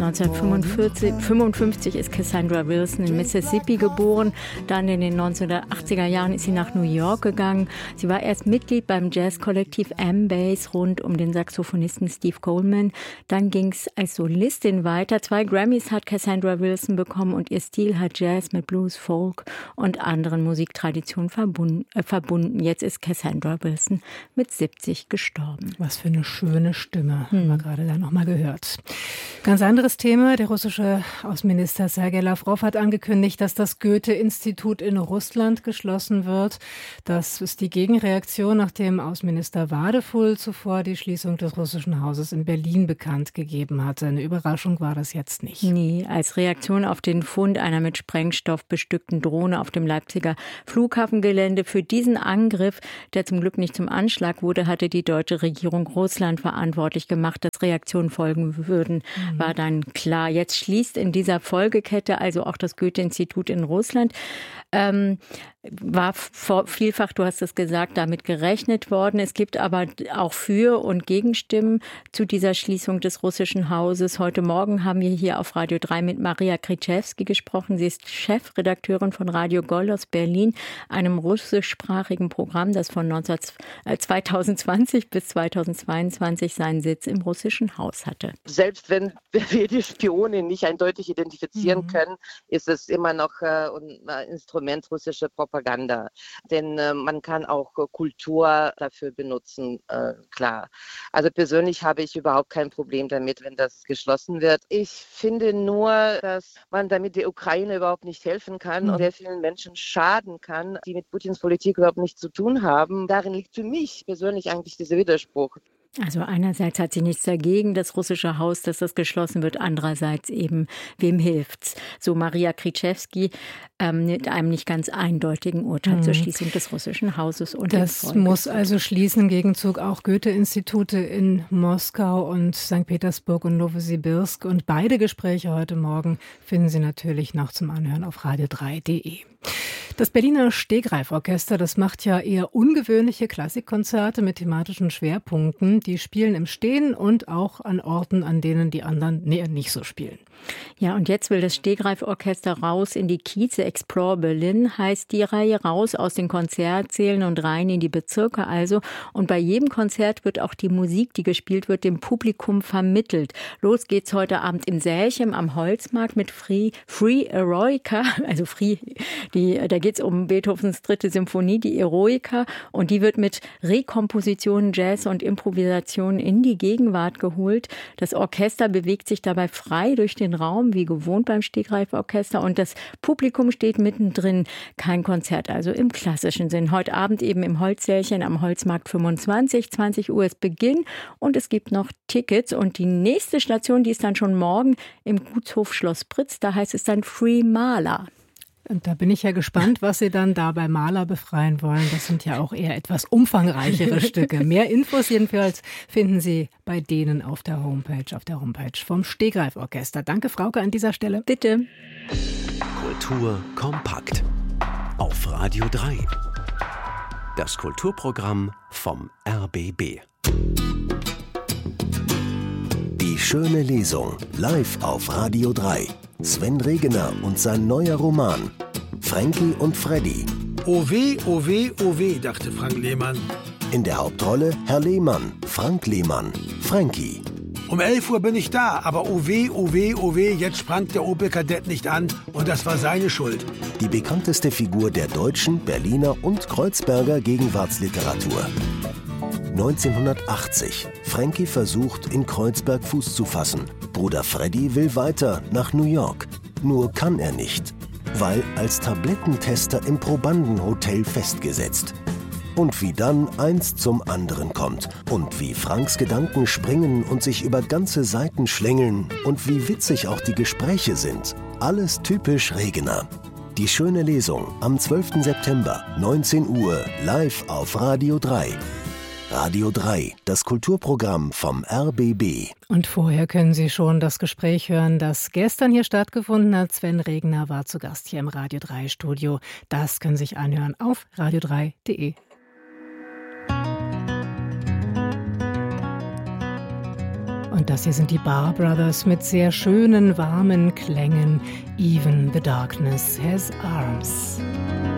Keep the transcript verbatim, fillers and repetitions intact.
neunzehnhundertfünfundfünfzig ist Cassandra Wilson in Mississippi geboren. Dann in den neunzehnhundertachtziger Jahren ist sie nach New York gegangen. Sie war erst Mitglied beim Jazzkollektiv M-Bass rund um den Saxophonisten Steve Coleman. Dann ging es als Solistin weiter. Zwei Grammys hat Cassandra Wilson bekommen und ihr Stil hat Jazz mit Blues, Folk und anderen Musiktraditionen verbunden. Äh, verbunden. Jetzt ist Cassandra Wilson mit siebzig gestorben. Was für eine schöne Stimme, hm. haben wir gerade da nochmal gehört. Ganz anderes Thema. Der russische Außenminister Sergei Lawrow hat angekündigt, dass das Goethe-Institut in Russland geschlossen wird. Das ist die Gegenreaktion, nachdem Außenminister Wadefull zuvor die Schließung des russischen Hauses in Berlin bekannt gegeben hatte. Eine Überraschung war das jetzt nicht. Nee, als Reaktion auf den Fund einer mit Sprengstoff bestückten Drohne auf dem Leipziger Flughafengelände. Für diesen Angriff, der zum Glück nicht zum Anschlag wurde, hatte die deutsche Regierung Russland verantwortlich gemacht, dass Reaktionen folgen würden, mhm. war dann klar. Jetzt schließt in dieser Folgekette also auch das Goethe-Institut in Russland. Ähm, war vielfach, du hast es gesagt, damit gerechnet worden. Es gibt aber auch Für- und Gegenstimmen zu dieser Schließung des russischen Hauses. Heute Morgen haben wir hier auf Radio drei mit Maria Kriczewski gesprochen. Sie ist Chefredakteurin von Radio Gold aus Berlin, einem russischsprachigen Programm, das von zweitausendzwanzig bis zweitausendzweiundzwanzig seinen Sitz im russischen Haus hatte. Selbst wenn wir die Spione nicht eindeutig identifizieren mhm. können, ist es immer noch äh, ein Instrument russischer Propaganda. Propaganda. Denn äh, man kann auch äh, Kultur dafür benutzen, äh, klar. Also persönlich habe ich überhaupt kein Problem damit, wenn das geschlossen wird. Ich finde nur, dass man damit der Ukraine überhaupt nicht helfen kann mhm. und sehr vielen Menschen schaden kann, die mit Putins Politik überhaupt nichts zu tun haben. Darin liegt für mich persönlich eigentlich dieser Widerspruch. Also einerseits hat sie nichts dagegen, das russische Haus, dass das geschlossen wird. Andererseits eben, wem hilft's? So Maria Kriczewski ähm, mit einem nicht ganz eindeutigen Urteil mhm. zur Schließung des russischen Hauses. Und das muss also schließen. Im Gegenzug auch Goethe-Institute in Moskau und Sankt Petersburg und Nowosibirsk. Und beide Gespräche heute Morgen finden Sie natürlich noch zum Anhören auf radio drei punkt de. Das Berliner Stegreif-Orchester, das macht ja eher ungewöhnliche Klassikkonzerte mit thematischen Schwerpunkten. Die spielen im Stehen und auch an Orten, an denen die anderen näher nicht so spielen. Ja, und jetzt will das Stegreif-Orchester raus in die Kieze. Explore Berlin heißt die Reihe, raus aus den Konzertsälen und rein in die Bezirke also. Und bei jedem Konzert wird auch die Musik, die gespielt wird, dem Publikum vermittelt. Los geht's heute Abend in Selchem am Holzmarkt mit Free, Free Eroica, also Free, die, da geht's um Beethovens dritte Symphonie, die Eroica. Und die wird mit Rekompositionen, Jazz und Improvisationen in die Gegenwart geholt. Das Orchester bewegt sich dabei frei durch den Raum, wie gewohnt beim Stegreif-Orchester. Und das Publikum steht mittendrin. Kein Konzert, also im klassischen Sinn. Heute Abend eben im Holzsälchen am Holzmarkt fünfundzwanzig. zwanzig Uhr ist Beginn und es gibt noch Tickets. Und die nächste Station, die ist dann schon morgen im Gutshof Schloss Pritz. Da heißt es dann Free Mahler. Und da bin ich ja gespannt, was Sie dann da bei Mahler befreien wollen. Das sind ja auch eher etwas umfangreichere Stücke. Mehr Infos jedenfalls finden Sie bei denen auf der Homepage, auf der Homepage vom Stegreif-Orchester. Danke, Frauke, an dieser Stelle. Bitte. Kultur kompakt auf Radio drei. Das Kulturprogramm vom R B B. Die schöne Lesung live auf Radio drei. Sven Regener und sein neuer Roman Frankie und Freddy. Oh weh, oh weh, oh weh, dachte Frank Lehmann. In der Hauptrolle Herr Lehmann, Frank Lehmann, Frankie. Um elf Uhr bin ich da, aber oh weh, oh weh, oh weh, jetzt sprang der Opel Kadett nicht an und das war seine Schuld. Die bekannteste Figur der deutschen, Berliner und Kreuzberger Gegenwartsliteratur. neunzehnhundertachtzig. Frankie versucht, in Kreuzberg Fuß zu fassen. Bruder Freddy will weiter nach New York. Nur kann er nicht, weil als Tablettentester im Probandenhotel festgesetzt. Und wie dann eins zum anderen kommt. Und wie Franks Gedanken springen und sich über ganze Seiten schlängeln. Und wie witzig auch die Gespräche sind. Alles typisch Regener. Die schöne Lesung am zwölften September, neunzehn Uhr, live auf Radio drei. Radio drei, das Kulturprogramm vom R B B. Und vorher können Sie schon das Gespräch hören, das gestern hier stattgefunden hat. Sven Regener war zu Gast hier im Radio drei Studio. Das können Sie sich anhören auf radio drei punkt de. Und das hier sind die Bar Brothers mit sehr schönen, warmen Klängen. Even the darkness has arms.